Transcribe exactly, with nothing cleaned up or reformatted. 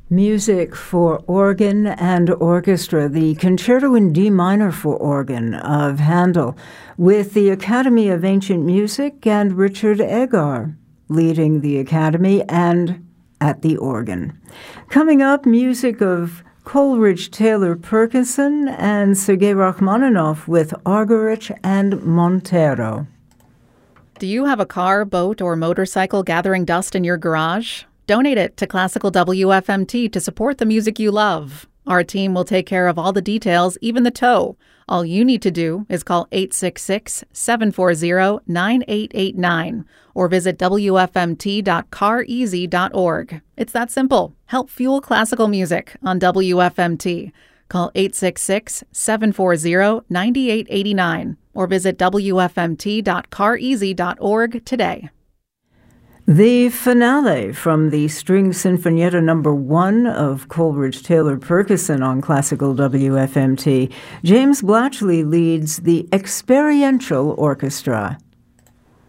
Music for organ and orchestra, the Concerto in D minor for organ of Handel, with the Academy of Ancient Music and Richard Egar leading the Academy and at the organ. Coming up, music of Coleridge Taylor Perkinson and Sergei Rachmaninoff with Argerich and Montero. Do you have a car, boat, or motorcycle gathering dust in your garage? Donate it to Classical W F M T to support the music you love. Our team will take care of all the details, even the tow. All you need to do is call eight six six, seven four zero, nine eight eight nine or visit W F M T dot car easy dot org. It's that simple. Help fuel classical music on W F M T. Call eight six six, seven four zero, nine eight eight nine or visit W F M T dot car easy dot org today. The finale from the String Sinfonietta number one of Coleridge Taylor Perkinson on Classical W F M T. James Blatchley leads the Experiential Orchestra.